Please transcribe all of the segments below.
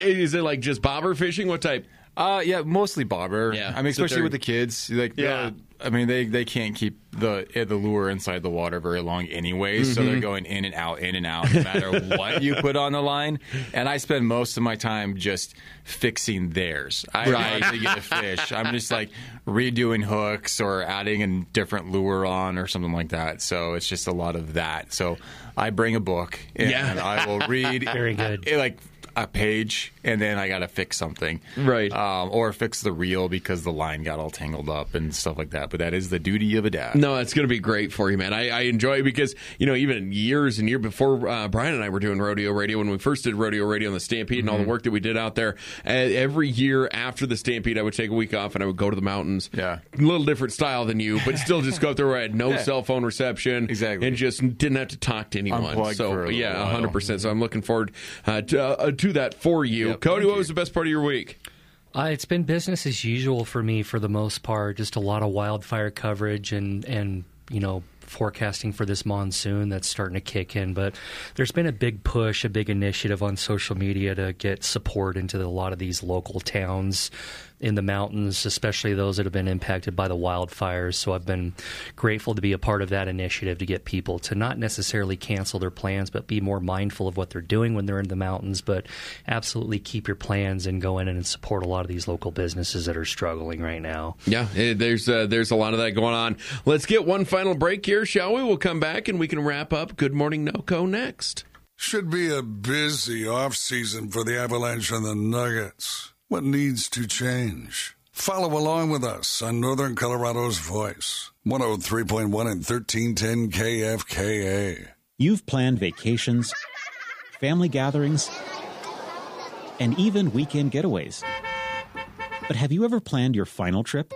Is it like just bobber fishing? What type? Yeah, mostly bobber. Yeah. I mean, especially with the kids. Like, I mean, they can't keep the lure inside the water very long anyway, so they're going in and out, no matter what you put on the line. And I spend most of my time just fixing theirs. I like to get a fish. I'm just like redoing hooks or adding a different lure on or something like that. So it's just a lot of that. So I bring a book and I will read. Very good. Like a page, and then I got to fix something. Right. Or fix the reel because the line got all tangled up and stuff like that. But that is the duty of a dad. No, it's going to be great for you, man. I enjoy it because, even years and years before Brian and I were doing Rodeo Radio, when we first did Rodeo Radio on the Stampede and all the work that we did out there, every year after the Stampede, I would take a week off and I would go to the mountains. Yeah. A little different style than you, but still just go up there where I had no cell phone reception. Exactly. And just didn't have to talk to anyone. Unplugged for a little while. 100%. So I'm looking forward to that for you. Yep, Cody, what was the best part of your week? It's been business as usual for me for the most part. Just a lot of wildfire coverage and forecasting for this monsoon that's starting to kick in. But there's been a big push, a big initiative on social media to get support into a lot of these local towns in the mountains, especially those that have been impacted by the wildfires. So I've been grateful to be a part of that initiative to get people to not necessarily cancel their plans, but be more mindful of what they're doing when they're in the mountains, but absolutely keep your plans and go in and support a lot of these local businesses that are struggling right now. Yeah, there's a lot of that going on. Let's get one final break here, shall we? We'll come back and we can wrap up Good Morning NoCo next. Should be a busy off-season for the Avalanche and the Nuggets. What needs to change? Follow along with us on Northern Colorado's Voice, 103.1 and 1310 KFKA. You've planned vacations, family gatherings, and even weekend getaways. But have you ever planned your final trip?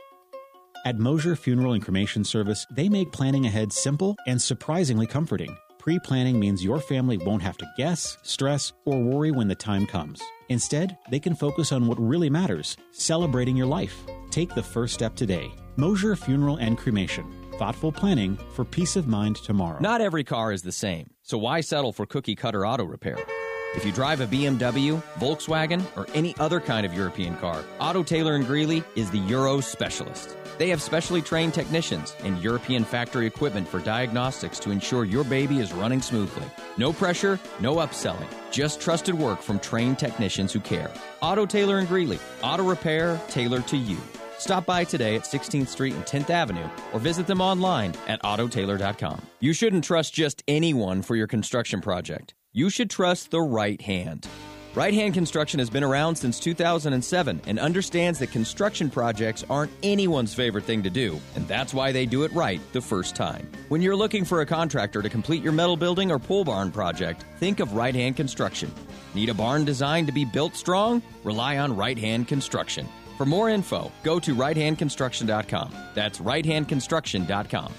At Mosier Funeral and Cremation Service, they make planning ahead simple and surprisingly comforting. Pre-planning means your family won't have to guess, stress, or worry when the time comes. Instead, they can focus on what really matters, celebrating your life. Take the first step today. Mosier Funeral and Cremation. Thoughtful planning for peace of mind tomorrow. Not every car is the same, so why settle for cookie-cutter auto repair? If you drive a BMW, Volkswagen, or any other kind of European car, Auto Taylor & Greeley is the Euro specialist. They have specially trained technicians and European factory equipment for diagnostics to ensure your baby is running smoothly. No pressure, no upselling, just trusted work from trained technicians who care. Auto Taylor & Greeley, auto repair tailored to you. Stop by today at 16th Street and 10th Avenue or visit them online at autotaylor.com. You shouldn't trust just anyone for your construction project. You should trust the right hand. Right Hand Construction has been around since 2007 and understands that construction projects aren't anyone's favorite thing to do, and that's why they do it right the first time. When you're looking for a contractor to complete your metal building or pole barn project, think of Right Hand Construction. Need a barn designed to be built strong? Rely on Right Hand Construction. For more info, go to righthandconstruction.com. That's righthandconstruction.com.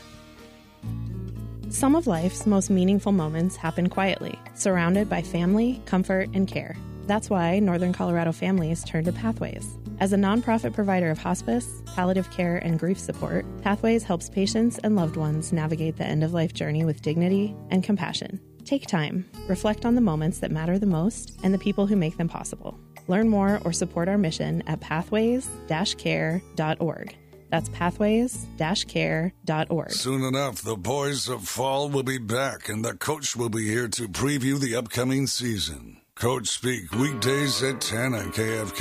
Some of life's most meaningful moments happen quietly, surrounded by family, comfort, and care. That's why Northern Colorado families turn to Pathways. As a nonprofit provider of hospice, palliative care, and grief support, Pathways helps patients and loved ones navigate the end-of-life journey with dignity and compassion. Take time, reflect on the moments that matter the most and the people who make them possible. Learn more or support our mission at pathways-care.org. That's pathways-care.org. Soon enough, the boys of fall will be back, and the coach will be here to preview the upcoming season. Coach Speak, weekdays at 10 on KFK.